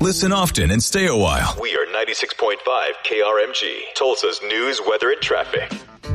Listen often and stay a while. We are 96.5 KRMG, Tulsa's news, weather, and traffic.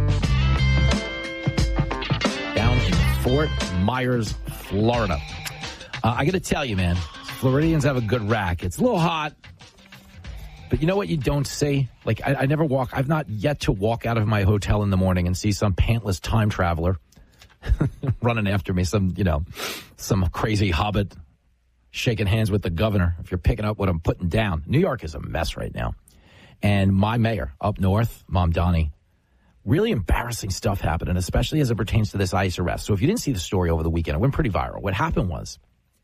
Down in Fort Myers, Florida. I got to tell you, man, Floridians have a good rack. It's a little hot, but you know what you don't see? Like, I've not yet to walk out of my hotel in the morning and see some pantless time traveler running after me, some crazy hobbit shaking hands with the governor, if you're picking up what I'm putting down. New York is a mess right now. And my mayor up north, Mamdani, really embarrassing stuff happening, especially as it pertains to this ICE arrest. So if you didn't see the story over the weekend, it went pretty viral. What happened was,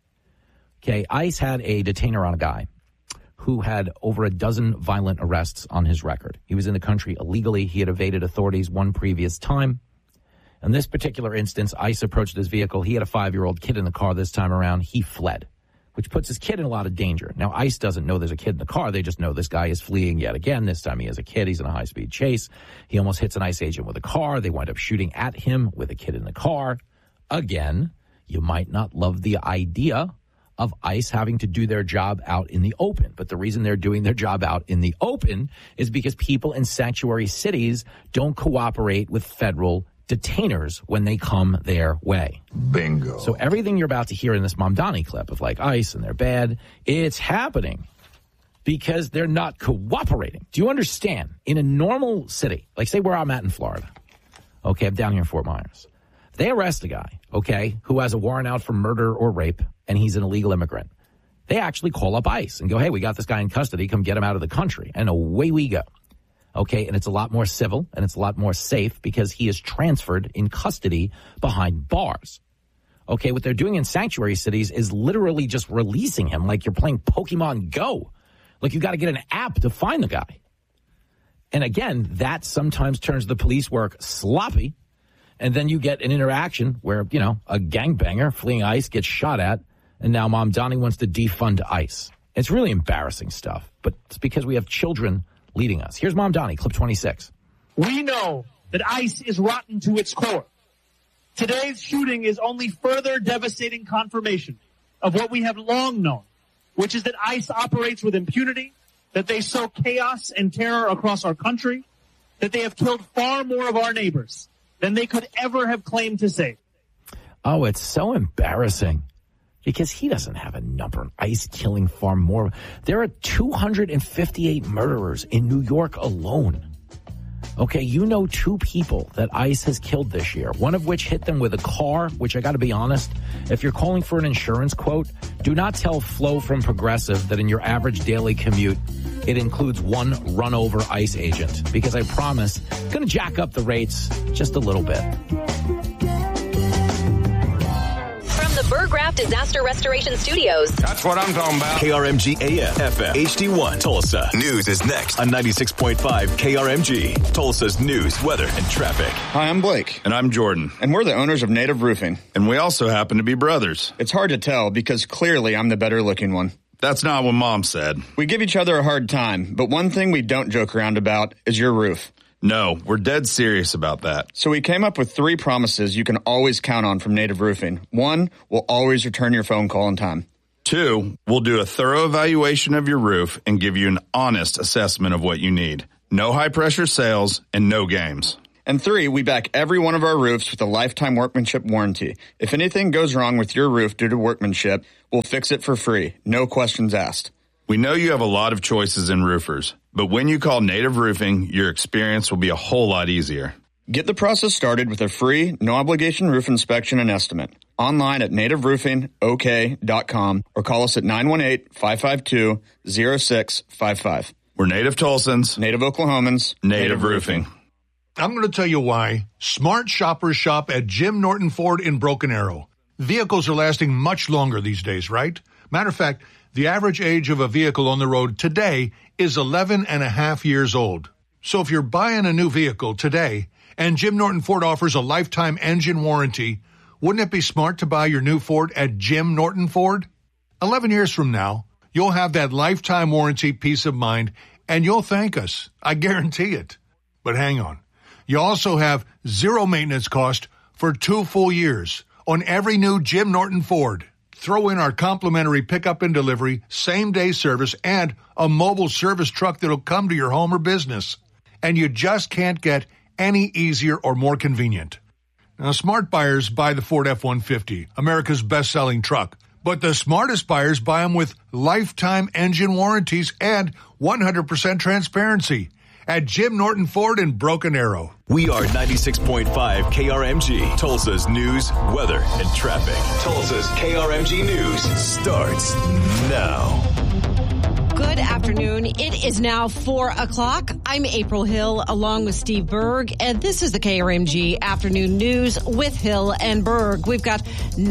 ICE had a detainer on a guy who had over a dozen violent arrests on his record. He was in the country illegally. He had evaded authorities one previous time. In this particular instance, ICE approached his vehicle. He had a 5-year-old kid in the car this time around. He fled, which puts his kid in a lot of danger. Now, ICE doesn't know there's a kid in the car. They just know this guy is fleeing yet again. This time he has a kid. He's in a high-speed chase. He almost hits an ICE agent with a car. They wind up shooting at him with a kid in the car. Again, you might not love the idea of ICE having to do their job out in the open. But the reason they're doing their job out in the open is because people in sanctuary cities don't cooperate with federal detainers when they come their way. Bingo. So everything you're about to hear in this Mamdani clip of like ICE and they're bad, it's happening because they're not cooperating. Do you understand? In a normal city, like say where I'm at in Florida, okay, I'm down here in Fort Myers. They arrest a guy, okay, who has a warrant out for murder or rape, and he's an illegal immigrant. They actually call up ICE and go, hey, we got this guy in custody. Come get him out of the country. And away we go. Okay, and it's a lot more civil and it's a lot more safe because he is transferred in custody behind bars. Okay, what they're doing in sanctuary cities is literally just releasing him like you're playing Pokemon Go. Like you got to get an app to find the guy. And again, that sometimes turns the police work sloppy. And then you get an interaction where, a gangbanger fleeing ICE gets shot at. And now Mamdani wants to defund ICE. It's really embarrassing stuff. But it's because we have children leading us. Here's Mamdani, clip 26. We know that ICE is rotten to its core. Today's shooting is only further devastating confirmation of what we have long known, which is that ICE operates with impunity, that they sow chaos and terror across our country, that they have killed far more of our neighbors than they could ever have claimed to save. Oh, it's so embarrassing. Because he doesn't have a number. ICE killing far more. There are 258 murderers in New York alone. Okay, 2 people that ICE has killed this year, one of which hit them with a car, which I got to be honest, if you're calling for an insurance quote, do not tell Flo from Progressive that in your average daily commute, it includes one run-over ICE agent. Because I promise, it's going to jack up the rates just a little bit. Burgraff Disaster Restoration Studios. That's what I'm talking about. KRMG AM, FM, HD1, Tulsa. News is next on 96.5 KRMG. Tulsa's news, weather, and traffic. Hi, I'm Blake. And I'm Jordan. And we're the owners of Native Roofing. And we also happen to be brothers. It's hard to tell because clearly I'm the better looking one. That's not what Mom said. We give each other a hard time, but one thing we don't joke around about is your roof. No, we're dead serious about that. So we came up with 3 promises you can always count on from Native Roofing. 1, we'll always return your phone call on time. 2, we'll do a thorough evaluation of your roof and give you an honest assessment of what you need. No high-pressure sales and no games. And 3, we back every one of our roofs with a lifetime workmanship warranty. If anything goes wrong with your roof due to workmanship, we'll fix it for free. No questions asked. We know you have a lot of choices in roofers, but when you call Native Roofing, your experience will be a whole lot easier. Get the process started with a free, no-obligation roof inspection and estimate. Online at nativeroofingok.com or call us at 918-552-0655. We're Native Tulsans. Native Oklahomans. Native Roofing. I'm going to tell you why. Smart shoppers shop at Jim Norton Ford in Broken Arrow. Vehicles are lasting much longer these days, right? Matter of fact, the average age of a vehicle on the road today is 11 and a half years old. So if you're buying a new vehicle today and Jim Norton Ford offers a lifetime engine warranty, wouldn't it be smart to buy your new Ford at Jim Norton Ford? 11 years from now, you'll have that lifetime warranty peace of mind and you'll thank us. I guarantee it. But hang on. You also have zero maintenance cost for 2 full years on every new Jim Norton Ford. Throw in our complimentary pickup and delivery, same-day service, and a mobile service truck that'll come to your home or business. And you just can't get any easier or more convenient. Now, smart buyers buy the Ford F-150, America's best-selling truck. But the smartest buyers buy them with lifetime engine warranties and 100% transparency at Jim Norton Ford in Broken Arrow. We are 96.5 KRMG, Tulsa's news, weather, and traffic. Tulsa's KRMG News starts now. Good afternoon. It is now 4 o'clock. I'm April Hill along with Steve Berg, and this is the KRMG Afternoon News with Hill and Berg. We've got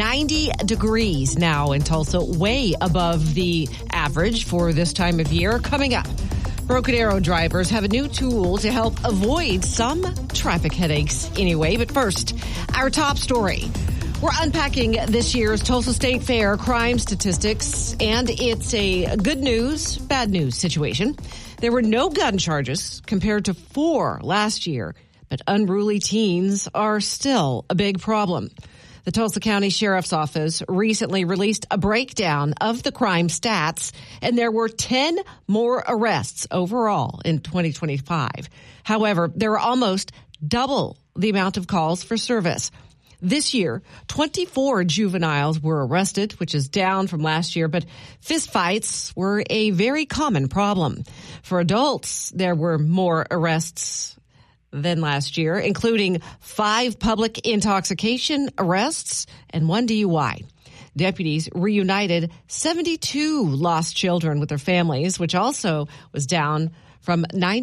90 degrees now in Tulsa, way above the average for this time of year. Coming up, Broken Arrow drivers have a new tool to help avoid some traffic headaches anyway. But first, our top story. We're unpacking this year's Tulsa State Fair crime statistics, and it's a good news, bad news situation. There were no gun charges compared to 4 last year, but unruly teens are still a big problem. The Tulsa County Sheriff's Office recently released a breakdown of the crime stats, and there were 10 more arrests overall in 2025. However, there were almost double the amount of calls for service. This year, 24 juveniles were arrested, which is down from last year, but fistfights were a very common problem. For adults, there were more arrests than last year, including 5 public intoxication arrests and 1 DUI. Deputies reunited 72 lost children with their families, which also was down from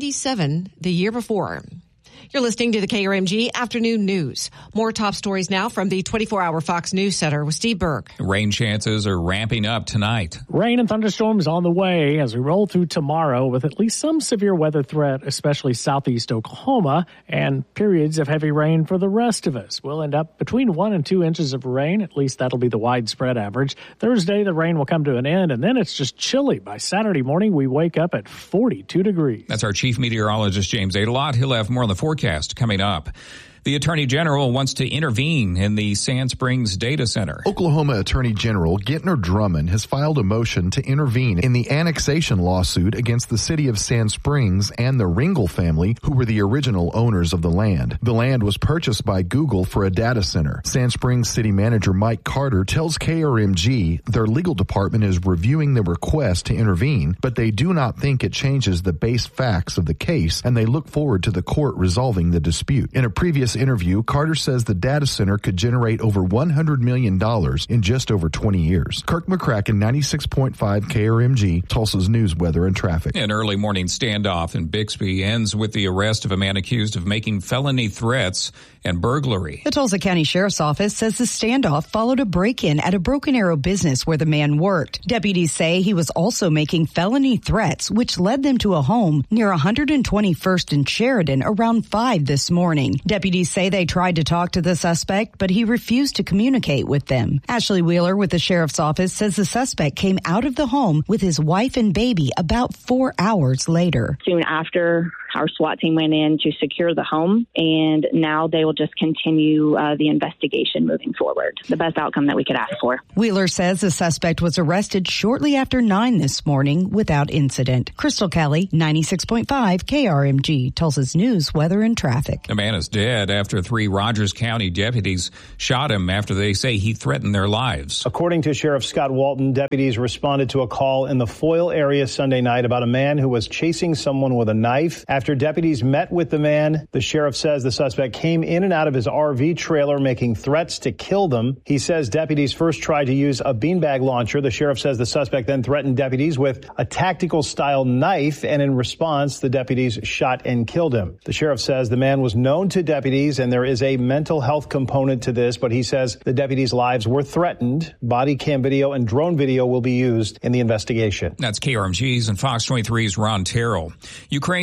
97 the year before. You're listening to the KRMG Afternoon News. More top stories now from the 24-hour Fox News Center with Steve Berg. Rain chances are ramping up tonight. Rain and thunderstorms on the way as we roll through tomorrow with at least some severe weather threat, especially southeast Oklahoma, and periods of heavy rain for the rest of us. We'll end up between 1 and 2 inches of rain. At least that'll be the widespread average. Thursday, the rain will come to an end, and then it's just chilly. By Saturday morning, we wake up at 42 degrees. That's our chief meteorologist, James Adelot. He'll have more on the forecast coming up. The Attorney General wants to intervene in the Sand Springs data center. Oklahoma Attorney General Gentner Drummond has filed a motion to intervene in the annexation lawsuit against the city of Sand Springs and the Ringel family, who were the original owners of the land. The land was purchased by Google for a data center. Sand Springs City Manager Mike Carter tells KRMG their legal department is reviewing the request to intervene, but they do not think it changes the base facts of the case, and they look forward to the court resolving the dispute. In a previous interview, Carter says the data center could generate over $100 million in just over 20 years. Kirk McCracken, 96.5 KRMG, Tulsa's news, weather, and traffic. An early morning standoff in Bixby ends with the arrest of a man accused of making felony threats and burglary. The Tulsa County Sheriff's Office says the standoff followed a break-in at a Broken Arrow business where the man worked. Deputies say he was also making felony threats, which led them to a home near 121st and Sheridan around 5 this morning. Deputies say they tried to talk to the suspect, but he refused to communicate with them. Ashley Wheeler with the Sheriff's Office says the suspect came out of the home with his wife and baby about 4 hours later. Soon after, our SWAT team went in to secure the home, and now they will just continue the investigation moving forward. The best outcome that we could ask for. Wheeler says the suspect was arrested shortly after 9 this morning without incident. Crystal Kelly, 96.5 KRMG, Tulsa's news, weather, and traffic. A man is dead after 3 Rogers County deputies shot him after they say he threatened their lives. According to Sheriff Scott Walton, deputies responded to a call in the Foyle area Sunday night about a man who was chasing someone with a knife. After deputies met with the man, the sheriff says the suspect came in and out of his RV trailer making threats to kill them. He says deputies first tried to use a beanbag launcher. The sheriff says the suspect then threatened deputies with a tactical style knife, and in response, the deputies shot and killed him. The sheriff says the man was known to deputies and there is a mental health component to this, but he says the deputies' lives were threatened. Body cam video and drone video will be used in the investigation. That's KRMG's and Fox 23's Ron Terrell. Ukraine says Russia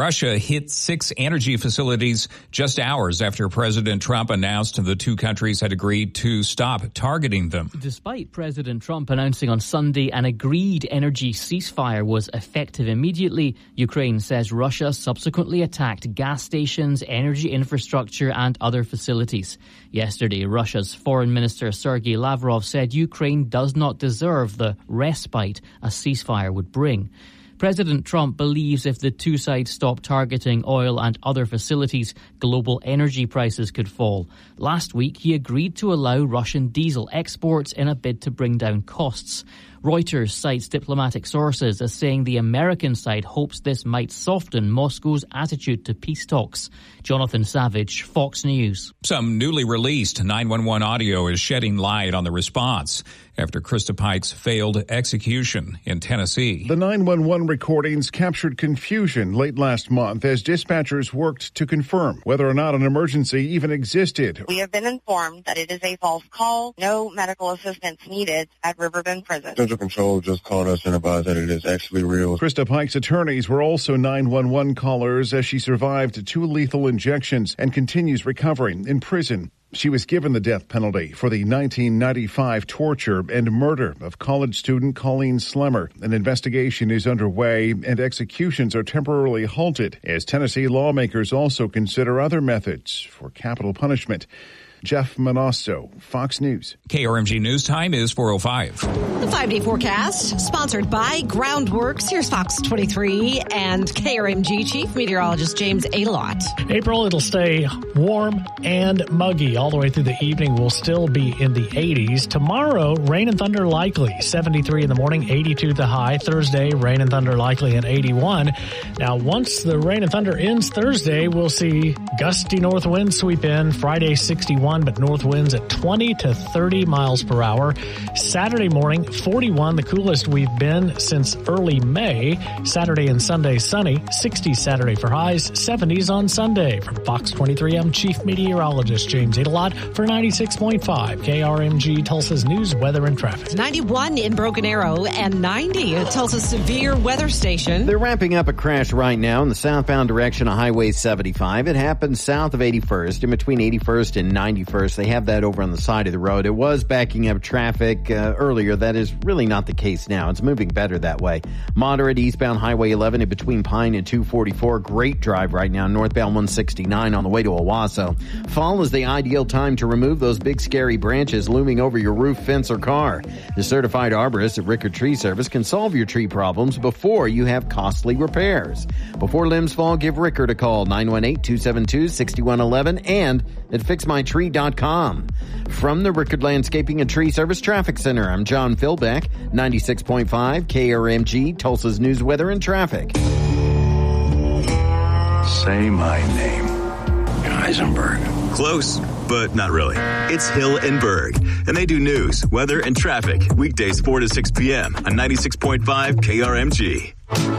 Russia hit 6 energy facilities just hours after President Trump announced the two countries had agreed to stop targeting them. Despite President Trump announcing on Sunday an agreed energy ceasefire was effective immediately, Ukraine says Russia subsequently attacked gas stations, energy infrastructure and other facilities. Yesterday, Russia's Foreign Minister Sergei Lavrov said Ukraine does not deserve the respite a ceasefire would bring. President Trump believes if the two sides stop targeting oil and other facilities, global energy prices could fall. Last week, he agreed to allow Russian diesel exports in a bid to bring down costs. Reuters cites diplomatic sources as saying the American side hopes this might soften Moscow's attitude to peace talks. Jonathan Savage, Fox News. Some newly released 911 audio is shedding light on the response after Krista Pike's failed execution in Tennessee. The 911 recordings captured confusion late last month as dispatchers worked to confirm whether or not an emergency even existed. We have been informed that it is a false call. No medical assistance needed at Riverbend Prison. Central Control just called us and advised that it is actually real. Krista Pike's attorneys were also 911 callers as she survived 2 lethal injections and continues recovering in prison. She was given the death penalty for the 1995 torture and murder of college student Colleen Slemmer. An investigation is underway and executions are temporarily halted as Tennessee lawmakers also consider other methods for capital punishment. Jeff Manasso, Fox News. KRMG News Time is 4:05. The 5-day forecast, sponsored by Groundworks. Here's Fox 23 and KRMG Chief Meteorologist James Adelot. April, it'll stay warm and muggy all the way through the evening. We'll still be in the 80s. Tomorrow, rain and thunder likely. 73 in the morning, 82 the high. Thursday, rain and thunder likely at 81. Now, once the rain and thunder ends Thursday, we'll see gusty north winds sweep in. Friday, 61. But north winds at 20 to 30 miles per hour. Saturday morning, 41, the coolest we've been since early May. Saturday and Sunday, sunny. 60s Saturday for highs, 70s on Sunday. From Fox 23, I'm Chief Meteorologist James Adelot for 96.5 KRMG, Tulsa's news, weather, and traffic. 91 in Broken Arrow and 90 at Tulsa's severe weather station. They're ramping up a crash right now in the southbound direction of Highway 75. It happened south of 81st, in between 81st and 91st. They have that over on the side of the road. It was backing up traffic earlier. That is really not the case now. It's moving better that way. Moderate eastbound Highway 11 in between Pine and 244. Great drive right now. Northbound 169 on the way to Owasso. Fall is the ideal time to remove those big scary branches looming over your roof, fence, or car. The certified arborist at Rickard Tree Service can solve your tree problems before you have costly repairs. Before limbs fall, give Rickard a call, 918-272-6111 and at FixMyTree.com. From the Rickard Landscaping and Tree Service Traffic Center, I'm John Philbeck, 96.5 KRMG, Tulsa's news, weather, and traffic. Say my name. Eisenberg. Close, but not really. It's Hill and Berg, and they do news, weather, and traffic weekdays 4 to 6 p.m. on 96.5 KRMG.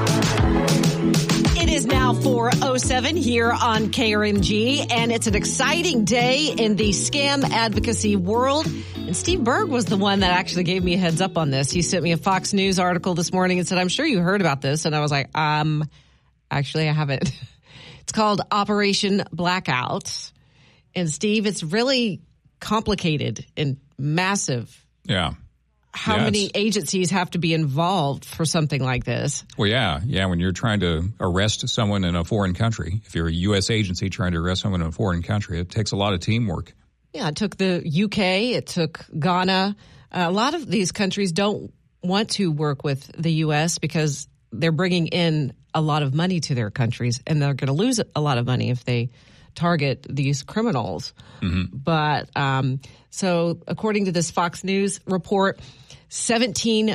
It is now 4:07 here on KRMG, and it's an exciting day in the scam advocacy world. And Steve Berg was the one that actually gave me a heads up on this. He sent me a Fox News article this morning and said, I'm sure you heard about this. And I was like, actually, I haven't. It's called Operation Blackout. And Steve, it's really complicated and massive. Yeah. How many agencies have to be involved for something like this? Well, yeah. When you're trying to arrest someone in a foreign country, if you're a U.S. agency trying to arrest someone in a foreign country, it takes a lot of teamwork. Yeah, it took the UK, it took Ghana. A lot of these countries don't want to work with the U.S. because they're bringing in a lot of money to their countries, and they're going to lose a lot of money if they target these criminals. Mm-hmm. But so according to this Fox News report, 17